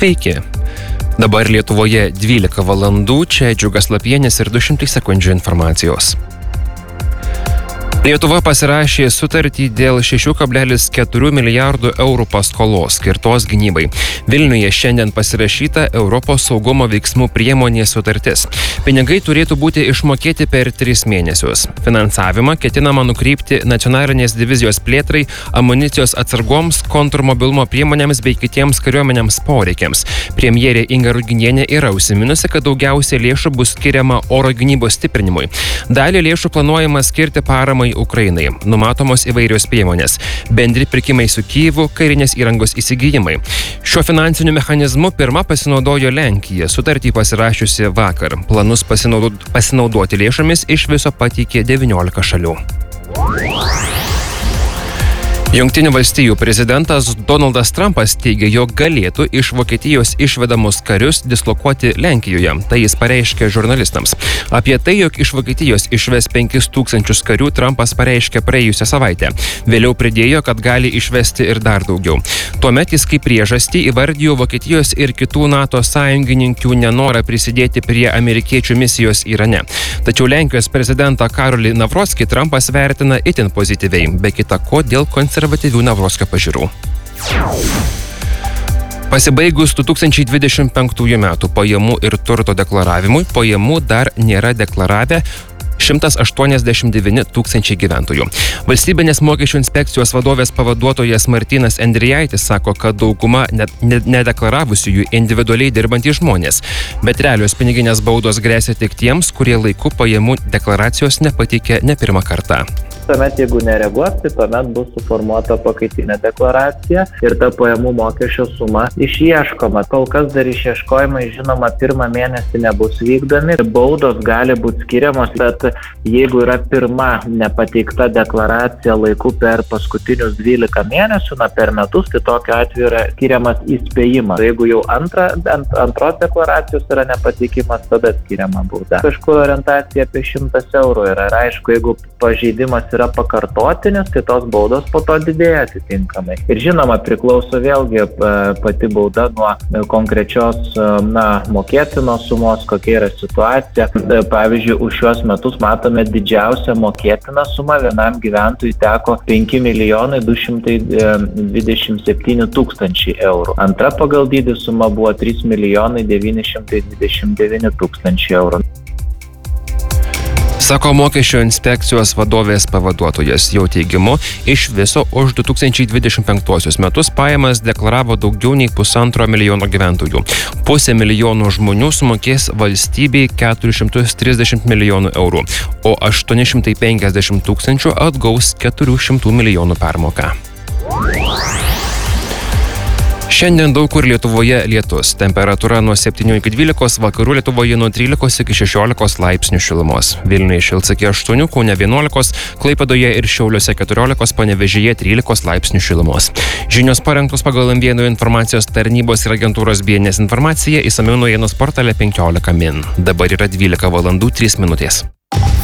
Sveiki. Dabar Lietuvoje 12 valandų, čia Džiugas Lapienis ir 200 sekundžių informacijos. Lietuva pasirašė sutartį dėl 6,4 milijardų eurų paskolos skirtos gynybai. Vilniuje šiandien pasirašyta Europos saugumo veiksmų priemonės sutartis. Pinigai turėtų būti išmokėti per 3 mėnesius. Finansavimą ketinama nukreipti nacionalinės divizijos plėtrai, amunicijos atsargoms, kontrmobilumo priemonėms bei kitiems kariuomenėms poreikiams. Premjerė Inga Ruginienė yra užsiminusi, kad daugiausiai lėšų bus skiriama oro gynybos stiprinimui. Dalį lėšų planuojama skirti paramai Ukrainai. Numatomos įvairios priemonės. Bendri pirkimai su Kyjivu, karinės įrangos įsigijimai. Šiuo finansiniu mechanizmu pirma pasinaudojo Lenkija, sutartį pasirašiusi vakar. Planus pasinaudoti lėšomis iš viso pateikė 19 šalių. Jungtinių valstijų prezidentas Donaldas Trumpas teigia, jog galėtų iš Vokietijos išvedamus karius dislokuoti Lenkijoje. Tai jis pareiškė žurnalistams. Apie tai, jog iš Vokietijos išves 5000 karių, Trumpas pareiškė praėjusią savaitę. Vėliau pridėjo, kad gali išvesti ir dar daugiau. Tuomet jis kaip priežastį įvardijo Vokietijos ir kitų NATO sąjungininkių nenorą prisidėti prie amerikiečių misijos Irane. Tačiau Lenkijos prezidentą Karolį Navrockį Trumpas vertina itin pozityviai, be kita ko dėl konservatyvių Navrockio pažiūrų. Pasibaigus 2025 metų pajamų ir turto deklaravimui, pajamų dar nėra deklaravę 189 tūkstančiai gyventojų. Valstybinės mokesčių inspekcijos vadovės pavaduotojas Martynas Endrijaitis sako, kad dauguma nedeklaravusiųjų individualiai dirbantys žmonės, bet realios piniginės baudos gresia tik tiems, kurie laiku pajamų deklaracijos nepateikė ne pirmą kartą. Tuomet, jeigu nereaguos, tai tuomet bus suformuota pakaitinė deklaracija ir ta pajamų mokesčio suma išieškoma. Kol kas dar išieškojimai, žinoma, pirmą mėnesį nebus vykdomi. Baudos gali būti skiriamos, bet jeigu yra pirma nepateikta deklaracija laiku per paskutinius 12 mėnesių, per metus, tai tokiu atveju yra skiriamas įspėjimas. Jeigu jau antros deklaracijos yra nepateikimas, tada skiriama bauda. Kažkur orientacija apie 100 eurų yra. Ir aišku, jeigu pažeidimas yra pakartotinis, tai tos baudos po to didėja atitinkamai. Ir žinoma, priklauso vėlgi pati bauda nuo konkrečios mokėtinos sumos, kokia yra situacija. Pavyzdžiui, už šios metus matome didžiausią mokėtiną sumą vienam gyventojui teko 5 227 000 eurų. Antra pagal dydį suma buvo 3 929 000 eurų. Sako mokesčio inspekcijos vadovės pavaduotojas. Jo teigimu, iš viso už 2025 metus pajamas deklaravo daugiau nei 1,5 milijono gyventojų. 500 milijonų žmonių sumokės valstybei 430 milijonų eurų, o 850 tūkstančių atgaus 400 milijonų permoką. Šiandien daug kur Lietuvoje lietus. Temperatūra nuo 7 iki 12, vakarų Lietuvoje nuo 13 iki 16 laipsnių šilumos. Vilniuje šils iki 8, Kaune 11, Klaipėdoje ir Šiauliuose 14, Panevėžyje 13 laipsnių šilumos. Žinios parengtos pagal M1 informacijos tarnybos ir agentūros BNS informaciją, išsamiau naujienos portale 15 min. Dabar yra 12 valandų 3 minutės.